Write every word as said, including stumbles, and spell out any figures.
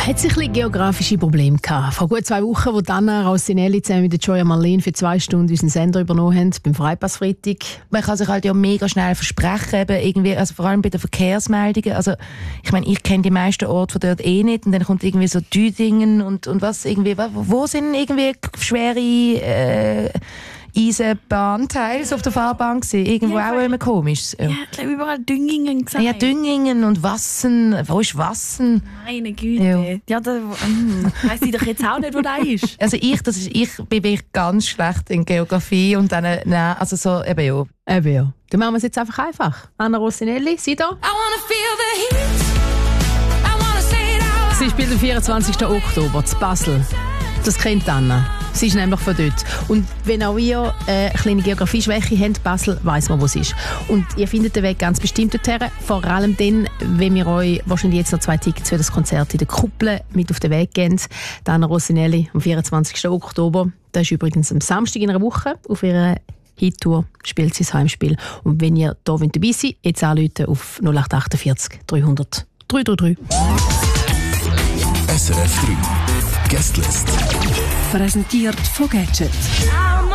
hat sich ein bisschen geografische Probleme gehabt. Vor gut zwei Wochen, als Anna Rossinelli zusammen mit Joya Marlene für zwei Stunden unseren Sender übernommen haben, beim Freipass-Freitag. Man kann sich halt ja mega schnell versprechen, eben irgendwie, also vor allem bei den Verkehrsmeldungen. Also, ich meine, ich kenne die meisten Orte von dort eh nicht und dann kommt irgendwie so Düdingen und, und was irgendwie, wo sind irgendwie schwere äh, Eisenbahnteils auf der Fahrbahn gewesen? Irgendwo ja, auch immer komisch. Ja, ich habe überall Düngingen gesagt. Ja, Düngingen und Wassen. Wo ist Wassen? Meine Güte. Ja, ja da mm, weiss ich doch jetzt auch nicht, wo der ist. Also ich, das ist, ich bin wirklich ganz schlecht in Geografie und dann, nein, also so, eben ja. Eben ja. Dann machen wir es jetzt einfach einfach. Anna Rossinelli, Sie da? Sie spielt am vierundzwanzigsten Oktober in Basel. Das kennt Anna. Sie ist nämlich von dort. Und wenn auch ihr äh, eine kleine Geografie-Schwäche habt, Basel, weiss man, wo es ist. Und ihr findet den Weg ganz bestimmt dorthin. Vor allem dann, wenn wir euch wahrscheinlich jetzt noch zwei Tickets für das Konzert in der Kuppel mit auf den Weg geben. Anna Rossinelli am vierundzwanzigsten Oktober. Das ist übrigens am Samstag in einer Woche. Auf ihrer Hit-Tour spielt sie das Heimspiel. Und wenn ihr hier dabei seid, jetzt anrufen auf null acht achtundvierzig dreihundert drei drei drei. S R F drei Guestlist. Präsentiert von Gadget.